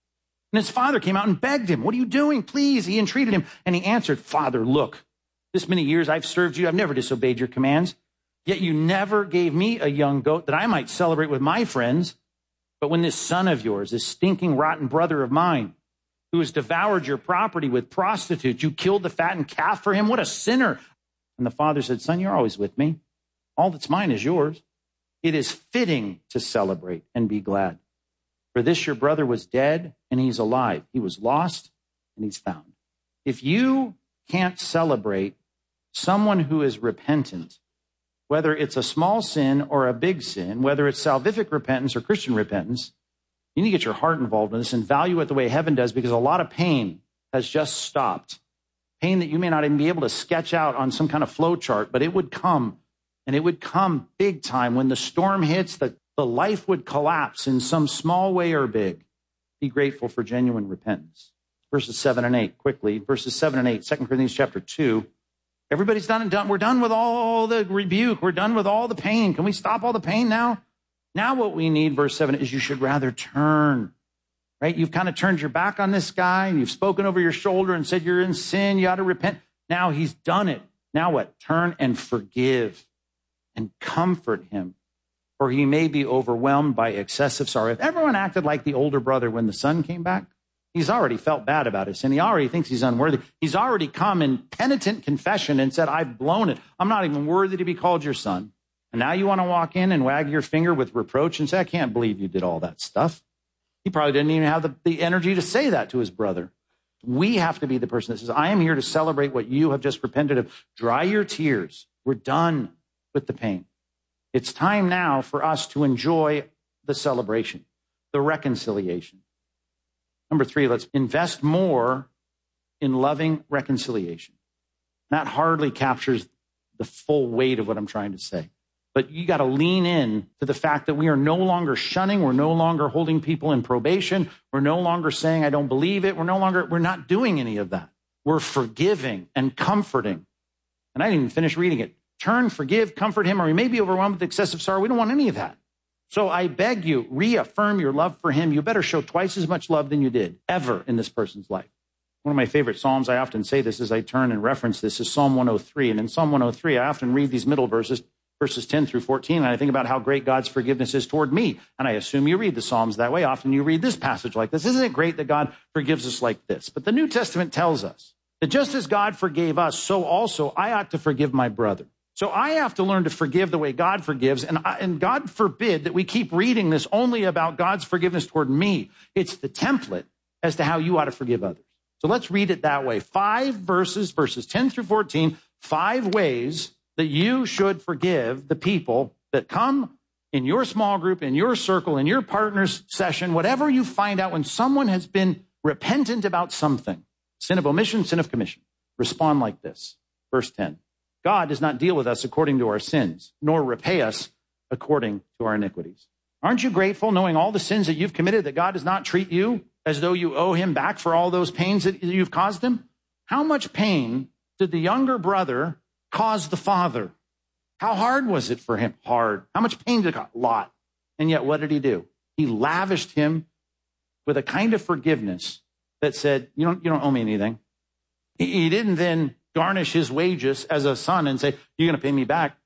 Speaker 3: And his father came out and begged him, what are you doing? Please. He entreated him. And he answered, Father, look, this many years I've served you. I've never disobeyed your commands. Yet you never gave me a young goat that I might celebrate with my friends. But when this son of yours, this stinking, rotten brother of mine, who has devoured your property with prostitutes, you killed the fattened calf for him? What a sinner. And the father said, son, you're always with me. All that's mine is yours. It is fitting to celebrate and be glad. For this your brother was dead and he's alive. He was lost and he's found. If you can't celebrate someone who is repentant, whether it's a small sin or a big sin, whether it's salvific repentance or Christian repentance, you need to get your heart involved in this and value it the way heaven does, because a lot of pain has just stopped. Pain that you may not even be able to sketch out on some kind of flow chart, but it would come, and it would come big time. When the storm hits, the, the life would collapse in some small way or big. Be grateful for genuine repentance. Verses seven and eight, quickly. Verses seven and eight, Second Corinthians chapter two. Everybody's done and done. We're done with all the rebuke. We're done with all the pain. Can we stop all the pain now? Now what we need, verse seven, is you should rather turn, right? You've kind of turned your back on this guy. You've spoken over your shoulder and said you're in sin. You ought to repent. Now he's done it. Now what? Turn and forgive and comfort him, for he may be overwhelmed by excessive sorrow. If everyone acted like the older brother when the son came back, he's already felt bad about his sin. He already thinks he's unworthy. He's already come in penitent confession and said, I've blown it. I'm not even worthy to be called your son. And now you want to walk in and wag your finger with reproach and say, I can't believe you did all that stuff. He probably didn't even have the, the energy to say that to his brother. We have to be the person that says, I am here to celebrate what you have just repented of. Dry your tears. We're done with the pain. It's time now for us to enjoy the celebration, the reconciliation. Number three, let's invest more in loving reconciliation. That hardly captures the full weight of what I'm trying to say. But you got to lean in to the fact that we are no longer shunning. We're no longer holding people in probation. We're no longer saying, I don't believe it. We're no longer, we're not doing any of that. We're forgiving and comforting. And I didn't even finish reading it. Turn, forgive, comfort him, or he may be overwhelmed with excessive sorrow. We don't want any of that. So I beg you, reaffirm your love for him. You better show twice as much love than you did ever in this person's life. One of my favorite Psalms, I often say this as I turn and reference this, is Psalm one oh three. And in Psalm one oh three, I often read these middle verses, verses ten through fourteen, and I think about how great God's forgiveness is toward me. And I assume you read the Psalms that way. Often you read this passage like this. Isn't it great that God forgives us like this? But the New Testament tells us that just as God forgave us, so also I ought to forgive my brother. So I have to learn to forgive the way God forgives. And, I, and God forbid that we keep reading this only about God's forgiveness toward me. It's the template as to how you ought to forgive others. So let's read it that way. Five verses, verses ten through fourteen, five ways that you should forgive the people that come in your small group, in your circle, in your partner's session, whatever you find out when someone has been repentant about something, sin of omission, sin of commission. Respond like this. Verse ten. God does not deal with us according to our sins, nor repay us according to our iniquities. Aren't you grateful, knowing all the sins that you've committed, that God does not treat you as though you owe him back for all those pains that you've caused him? How much pain did the younger brother cause the father? How hard was it for him? Hard. How much pain did it cause? A lot. And yet, what did he do? He lavished him with a kind of forgiveness that said, you don't, you don't owe me anything. He didn't then garnish his wages as a son and say, you're going to pay me back.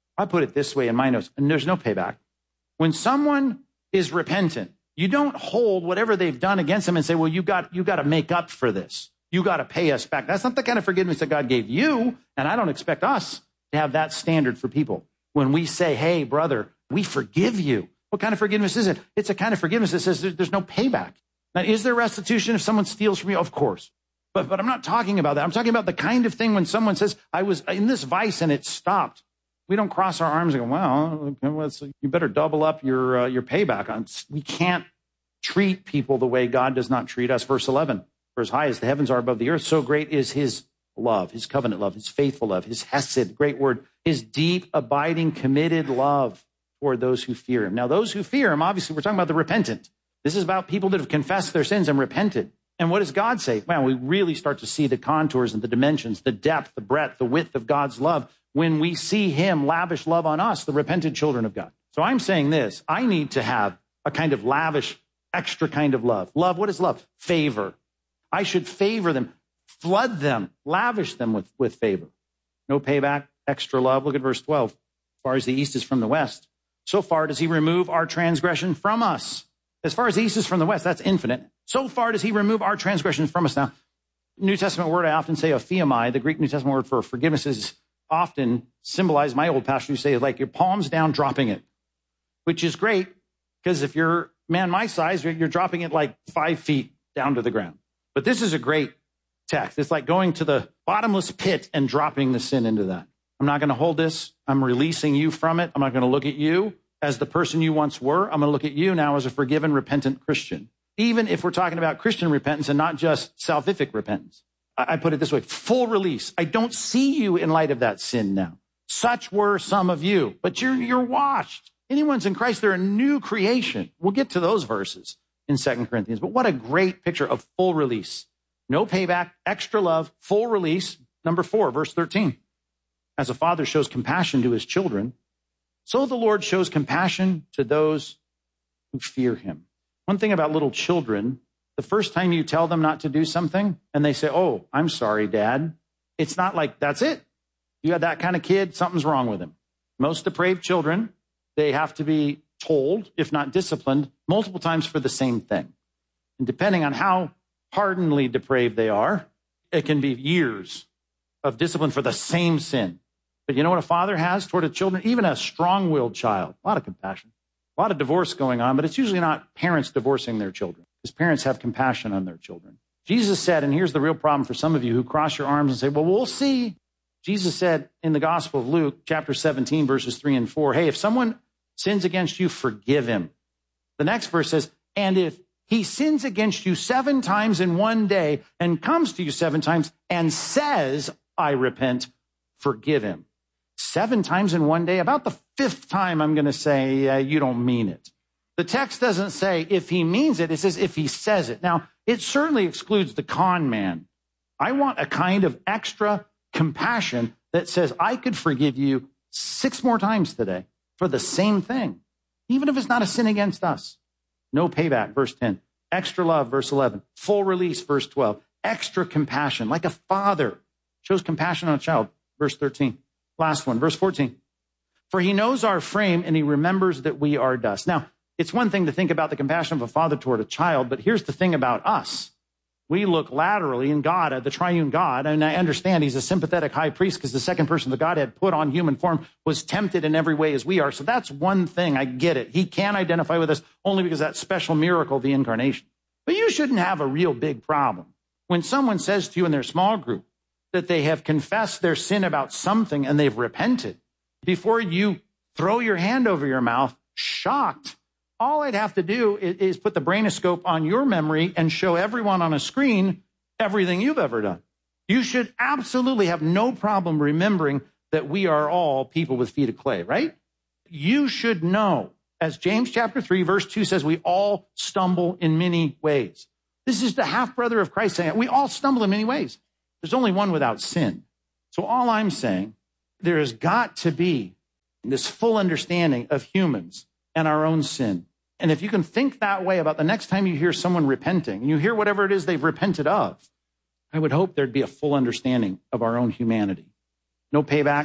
Speaker 3: I put it this way in my notes, and there's no payback. When someone is repentant, you don't hold whatever they've done against them and say, well, you got, you got to make up for this. You got to pay us back. That's not the kind of forgiveness that God gave you. And I don't expect us to have that standard for people. When we say, hey, brother, we forgive you. What kind of forgiveness is it? It's a kind of forgiveness that says there's no payback. Now, is there restitution if someone steals from you? Of course. But, but I'm not talking about that. I'm talking about the kind of thing when someone says, I was in this vice and it stopped. We don't cross our arms and go, well, okay, you better double up your, uh, your payback. On. We can't treat people the way God does not treat us. Verse eleven, for as high as the heavens are above the earth, so great is his love, his covenant love, his faithful love, his hesed, great word, his deep, abiding, committed love toward those who fear him. Now, those who fear him, obviously, we're talking about the repentant. This is about people that have confessed their sins and repented. And what does God say? Well, we really start to see the contours and the dimensions, the depth, the breadth, the width of God's love when we see him lavish love on us, the repentant children of God. So I'm saying this, I need to have a kind of lavish, extra kind of love. Love, what is love? Favor. I should favor them, flood them, lavish them with, with favor. No payback, extra love. Look at verse twelve. As far as the east is from the west, so far does he remove our transgression from us. As far as the east is from the west, that's infinite. So far does he remove our transgression from us. Now, New Testament word, I often say aphiamai, the Greek New Testament word for forgiveness is often symbolized, my old pastor used to say, like your palms down, dropping it, which is great because if you're, man, my size, you're, you're dropping it like five feet down to the ground. But this is a great text. It's like going to the bottomless pit and dropping the sin into that. I'm not going to hold this. I'm releasing you from it. I'm not going to look at you as the person you once were. I'm going to look at you now as a forgiven, repentant Christian. Even if we're talking about Christian repentance and not just salvific repentance. I put it this way, full release. I don't see you in light of that sin now. Such were some of you, but you're, you're washed. Anyone's in Christ, they're a new creation. We'll get to those verses in Second Corinthians, but what a great picture of full release. No payback, extra love, full release. Number four, verse thirteen. As a father shows compassion to his children, so the Lord shows compassion to those who fear him. One thing about little children, the first time you tell them not to do something and they say, oh, I'm sorry, Dad. It's not like, that's it. You have that kind of kid, something's wrong with him. Most depraved children, they have to be told, if not disciplined, multiple times for the same thing. And depending on how hardenedly depraved they are, it can be years of discipline for the same sin. But you know what a father has toward a children, even a strong-willed child? A lot of compassion. A lot of divorce going on, but it's usually not parents divorcing their children. Because parents have compassion on their children. Jesus said, and here's the real problem for some of you who cross your arms and say, well, we'll see. Jesus said in the Gospel of Luke, chapter seventeen, verses three and four, hey, if someone sins against you, forgive him. The next verse says, and if he sins against you seven times in one day and comes to you seven times and says, I repent, forgive him. Seven times in one day, about the fifth time I'm going to say, uh, you don't mean it. The text doesn't say if he means it, it says if he says it. Now, it certainly excludes the con man. I want a kind of extra compassion that says I could forgive you six more times today for the same thing, even if it's not a sin against us. No payback, verse ten. Extra love, verse eleven. Full release, verse twelve. Extra compassion, like a father shows compassion on a child, verse thirteen. Last one, verse fourteen. For he knows our frame and he remembers that we are dust. Now, it's one thing to think about the compassion of a father toward a child, but here's the thing about us. We look laterally in God, at the triune God, and I understand he's a sympathetic high priest because the second person of the Godhead put on human form was tempted in every way as we are. So that's one thing. I get it. He can identify with us only because of that special miracle of the incarnation. But you shouldn't have a real big problem. When someone says to you in their small group that they have confessed their sin about something and they've repented, before you throw your hand over your mouth, shocked, all I'd have to do is, is put the brainoscope on your memory and show everyone on a screen everything you've ever done. You should absolutely have no problem remembering that we are all people with feet of clay, right? You should know, as James chapter three, verse two says, we all stumble in many ways. This is the half-brother of Christ saying, we all stumble in many ways. There's only one without sin. So all I'm saying, there has got to be this full understanding of humans and our own sin. And if you can think that way about the next time you hear someone repenting, and you hear whatever it is they've repented of, I would hope there'd be a full understanding of our own humanity. No payback,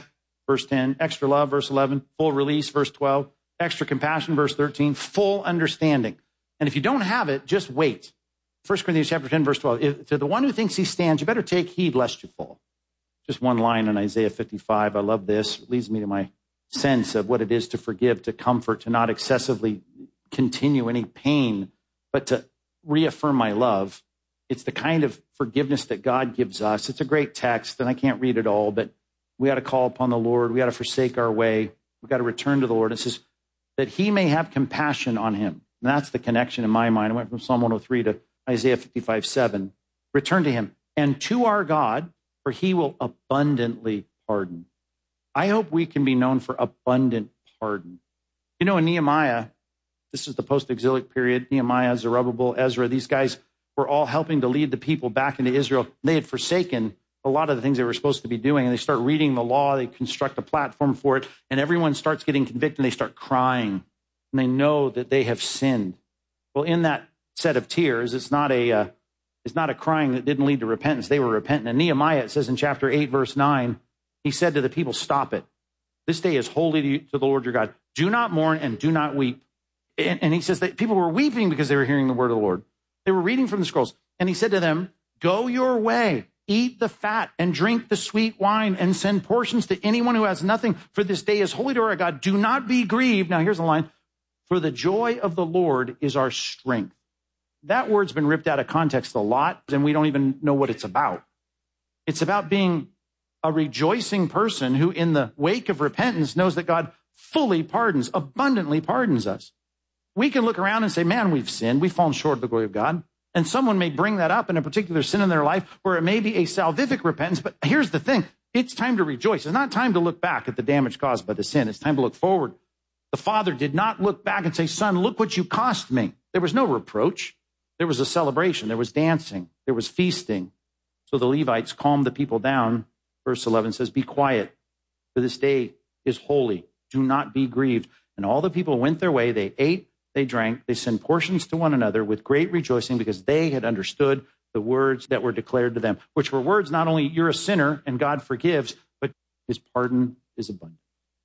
Speaker 3: verse ten, extra love, verse eleven, full release, verse twelve, extra compassion, verse thirteen, full understanding. And if you don't have it, just wait. First Corinthians chapter ten, verse twelve, if, to the one who thinks he stands, you better take heed lest you fall. Just one line in Isaiah fifty-five. I love this. It leads me to my sense of what it is to forgive, to comfort, to not excessively continue any pain, but to reaffirm my love. It's the kind of forgiveness that God gives us. It's a great text, and I can't read it all, but we ought to call upon the Lord. We ought to forsake our way. We've got to return to the Lord. It says that he may have compassion on him. And that's the connection in my mind. I went from Psalm one oh three to Isaiah fifty-five, seven. Return to him and to our God, for he will abundantly pardon. I hope we can be known for abundant pardon. You know, in Nehemiah, this is the post-exilic period, Nehemiah, Zerubbabel, Ezra, these guys were all helping to lead the people back into Israel. They had forsaken a lot of the things they were supposed to be doing, and they start reading the law, they construct a platform for it, and everyone starts getting convicted, and they start crying, and they know that they have sinned. Well, in that set of tears, it's not a uh, it's not a crying that didn't lead to repentance. They were repentant. And Nehemiah, it says in chapter eight, verse nine, he said to the people, stop it. This day is holy to, you, to the Lord your God. Do not mourn and do not weep. And, and he says that people were weeping because they were hearing the word of the Lord. They were reading from the scrolls. And he said to them, go your way, eat the fat and drink the sweet wine and send portions to anyone who has nothing. For this day is holy to our God. Do not be grieved. Now here's the line. For the joy of the Lord is our strength. That word's been ripped out of context a lot, and we don't even know what it's about. It's about being a rejoicing person who, in the wake of repentance, knows that God fully pardons, abundantly pardons us. We can look around and say, man, we've sinned. We've fallen short of the glory of God. And someone may bring that up in a particular sin in their life where it may be a salvific repentance. But here's the thing. It's time to rejoice. It's not time to look back at the damage caused by the sin. It's time to look forward. The father did not look back and say, son, look what you cost me. There was no reproach. There was a celebration. There was dancing. There was feasting. So the Levites calmed the people down. Verse eleven says, be quiet, for this day is holy. Do not be grieved. And all the people went their way. They ate, they drank, they sent portions to one another with great rejoicing because they had understood the words that were declared to them, which were words not only you're a sinner and God forgives, but his pardon is abundant.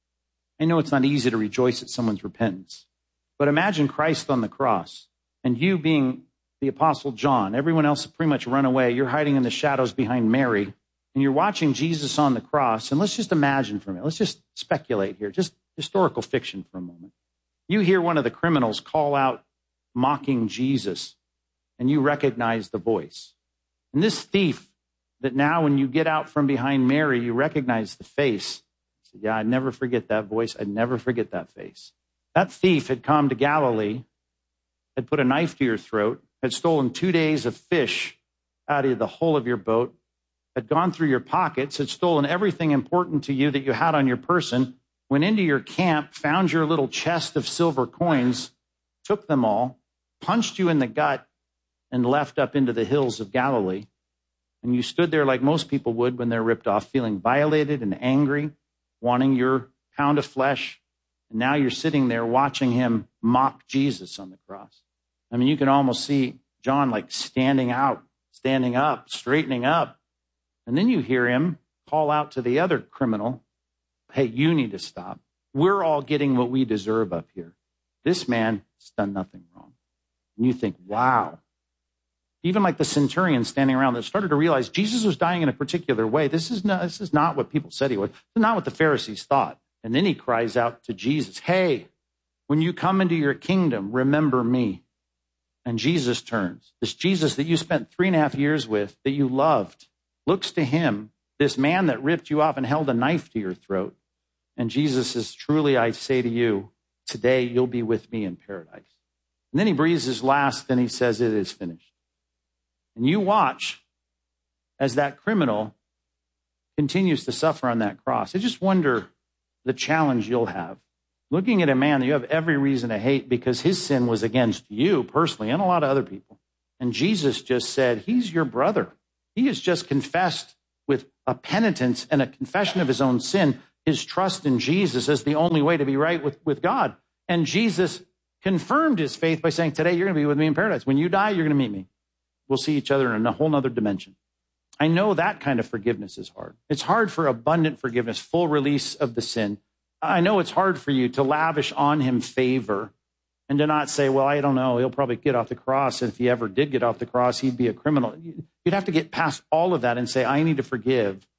Speaker 3: I know it's not easy to rejoice at someone's repentance, but imagine Christ on the cross and you being the Apostle John. Everyone else has pretty much run away. You're hiding in the shadows behind Mary, and you're watching Jesus on the cross. And let's just imagine for a minute. Let's just speculate here, just historical fiction for a moment. You hear one of the criminals call out mocking Jesus, and you recognize the voice. And this thief that now when you get out from behind Mary, you recognize the face. So, yeah, I'd never forget that voice. I'd never forget that face. That thief had come to Galilee, had put a knife to your throat, had stolen two days of fish out of the hull of your boat, had gone through your pockets, had stolen everything important to you that you had on your person, went into your camp, found your little chest of silver coins, took them all, punched you in the gut, and left up into the hills of Galilee. And you stood there like most people would when they're ripped off, feeling violated and angry, wanting your pound of flesh. And now you're sitting there watching him mock Jesus on the cross. I mean, you can almost see John like standing out, standing up, straightening up. And then you hear him call out to the other criminal, hey, you need to stop. We're all getting what we deserve up here. This man has done nothing wrong. And you think, wow. Even like the centurion standing around that started to realize Jesus was dying in a particular way. This is not, this is not what people said he was. This is not what the Pharisees thought. And then he cries out to Jesus, hey, when you come into your kingdom, remember me. And Jesus turns. This Jesus that you spent three and a half years with, that you loved, looks to him, this man that ripped you off and held a knife to your throat. And Jesus says, truly I say to you, today you'll be with me in paradise. And then he breathes his last and he says, it is finished. And you watch as that criminal continues to suffer on that cross. I just wonder the challenge you'll have. Looking at a man that you have every reason to hate because his sin was against you personally and a lot of other people. And Jesus just said, he's your brother. He has just confessed with a penitence and a confession of his own sin, his trust in Jesus as the only way to be right with, with God. And Jesus confirmed his faith by saying, today you're going to be with me in paradise. When you die, you're going to meet me. We'll see each other in a whole nother dimension. I know that kind of forgiveness is hard. It's hard for abundant forgiveness, full release of the sin. I know it's hard for you to lavish on him favor and to not say, well, I don't know, he'll probably get off the cross. And if he ever did get off the cross, he'd be a criminal. You'd have to get past all of that and say, I need to forgive